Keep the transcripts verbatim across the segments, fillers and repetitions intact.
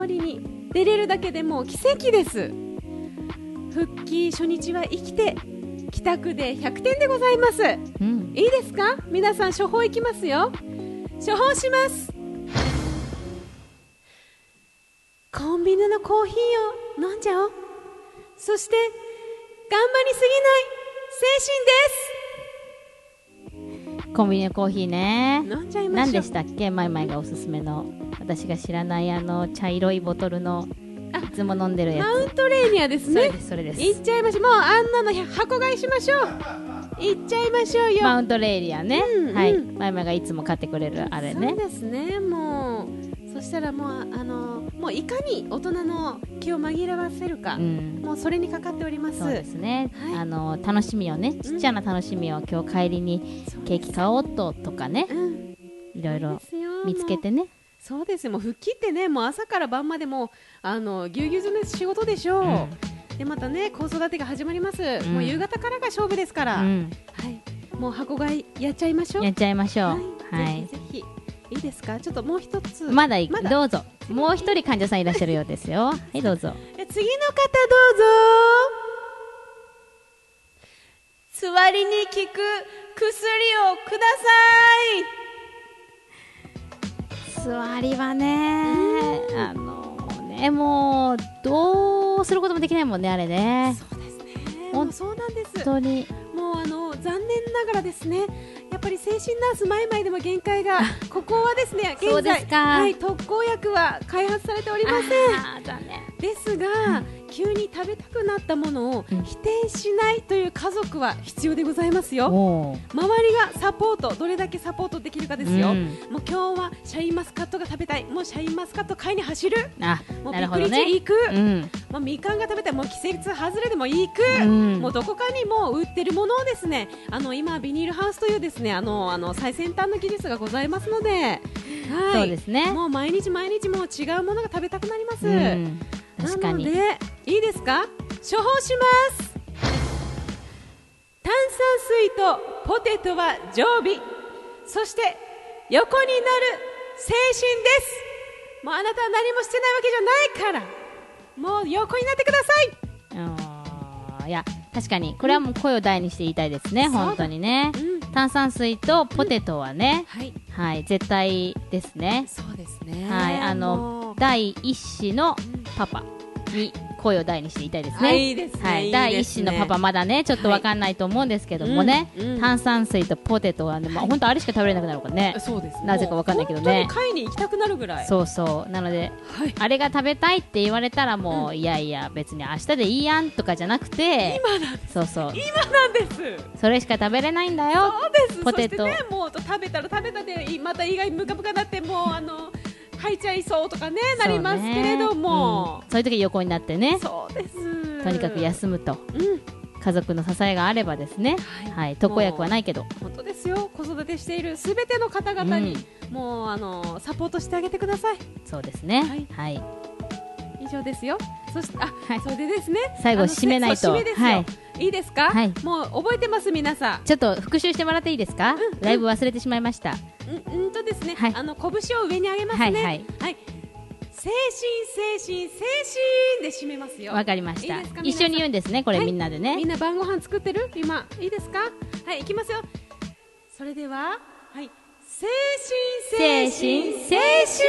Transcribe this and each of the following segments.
りに出れるだけでもう奇跡です。復帰初日は生きて帰宅でひゃくてんでございます、うん、いいですか。皆さん処方いきますよ。処方します。コンビニのコーヒーを飲んじゃおう。そして頑張りすぎない精神です。 コンビニのコーヒーね。 飲んじゃいましょう。 何でしたっけ、マイマイがおすすめの、私が知らないあの茶色いボトルのいつも飲んでるやつ。 マウントレーニアですね。 それですそれです。 いっちゃいましょう。もうあんなの箱買いしましょう。いっちゃいましょうよ。 マウントレーニアね、 うんうん、 はい、マイマイがいつも買ってくれるあれね。 そうですね。もうそしたらもうあのもういかに大人の気を紛らわせるか、うん、もうそれにかかっております。 そうですね、はい、あの楽しみをね、ちっちゃな楽しみを、うん、今日帰りにケーキ買おうととかね、うん、いろいろ見つけてね。 そうですよ。もう復帰ってね、もう朝から晩までもあのぎゅうぎゅう詰め仕事でしょう、うん、でまたね子育てが始まります、うん、もう夕方からが勝負ですから、うん、はい、もう箱買いやっちゃいましょう。 やっちゃいましょう。はい、 はい、ぜひぜひ。いいですか。ちょっともう一つまだいまだどうぞ。もう一人患者さんいらっしゃるようですよ。はいどうぞ。 え次の方どうぞ。座りに効く薬をください。座りはね、あのね、もうどうすることもできないもんね、あれね。 そうですね。もうそうなんです。 本当にもうあの残念ながらですね、やっぱり精神ナースマイマイでも限界がここはですね、現在はい、特効薬は開発されておりません。 残念ですが、うん、急に食べたくなったものを否定しないという家族は必要でございますよ、うん、周りがサポート、どれだけサポートできるかですよ、うん、もう今日はシャインマスカットが食べたい、もうシャインマスカット買いに走る、 あ、 もうびっくりチ行く、うん、もうみかんが食べたい、もう季節外れでも行く、うん、もうどこかにもう売ってるものをですね、あの今ビニールハウスというですね、あのあの最先端の技術がございますので、はい、そうですね、もう毎日毎日もう違うものが食べたくなります、うん、確かに。なのでいいですか、処方します。炭酸水とポテトは常備、そして横になる精神です。もうあなたは何もしてないわけじゃないから、もう横になってください。 あ、いや確かにこれはもう声を大にして言いたいですね、本当にね、うん、炭酸水とポテトはね、うん、はい、はい、絶対ですね。 そうですね、 はい、あの第一子のパパに声を大にして言いたいですね。 はい、いいですね、はい、 第一子のパパまだねちょっとわかんないと思うんですけどもね、はい、うんうん、炭酸水とポテトはね、まあ、本当あれしか食べれなくなるからね、 そうです、 なぜかわかんないけどね、 本当に買いに行きたくなるぐらい。 そうそうなので、はい、あれが食べたいって言われたらもう、うん、いやいや別に明日でいいやんとかじゃなくて、 今なんです、 そうそう今なんです、 それしか食べれないんだよ。 そうです、ポテト、そしてね、もう食べたら食べたでまた胃がムカムカになってもうあの吐いちゃいそうとかねなりますけれども、 うん、そういう時横になってね、 そうです、 とにかく休むと、うん、家族の支えがあればですね、はいはい、特効薬はないけど本当ですよ。子育てしているすべての方々に、うん、もうあのサポートしてあげてください。 そうですね、はい、はい、 以上ですよ。そしてあ、はい、それでですね、 最後締めないと、 締めですよ、はい、いいですか、はい、もう覚えてます皆さん。 ちょっと復習してもらっていいですか、うん、だいぶ忘れてしまいました。 うん、うんとですね、はい、あの拳を上に上げますね、はいはい、はい、精神精神精神で締めますよ。 わかりました。いいですか、一緒に言うんですね、これ、はい、みんなでね。 みんな晩ご飯作ってる今、いいですか。はい、いきますよ。それでは、はい、精神精神精神、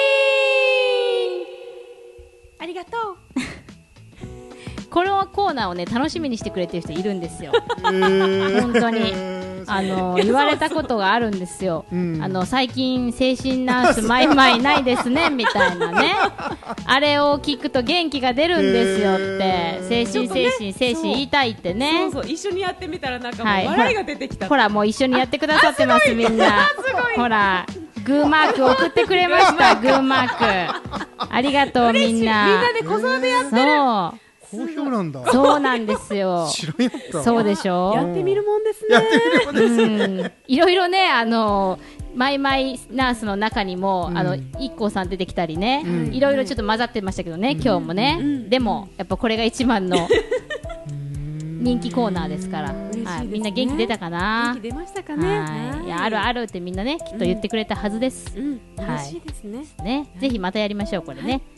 ありがとう。 このコーナーをね楽しみにしてくれてる人いるんですよ、えー、本当にあの言われたことがあるんですよ、うん、あの最近精神ナースマイマイないですねみたいなねあれを聞くと元気が出るんですよって、えー、精神精神、ね、精神言いたいってね。 そうそう、一緒にやってみたらなんかもう笑いが出てきた、はい、 ほらもう一緒にやってくださってますみんなほらグーマーク送ってくれましたグーマークありがとうみんな。 みんなで子育てやってる、 そう好評なんだ。 そうなんですよ。 知らんやった。 そうでしょ。 やってみるもんですね。 やってみるもんですね。 いろいろね、あのマイマイナースの中にも、うん、あの一光さん出てきたりね、うん、いろいろちょっと混ざってましたけどね、うん、今日もね、うん、でもやっぱこれが一番の人気コーナーですから、はい、みんな元気出たかな。 元気出ましたかね。 はい、いやあるあるってみんなねきっと言ってくれたはずです。 うん、嬉しいですね。 ね、ぜひまたやりましょうこれね。はい。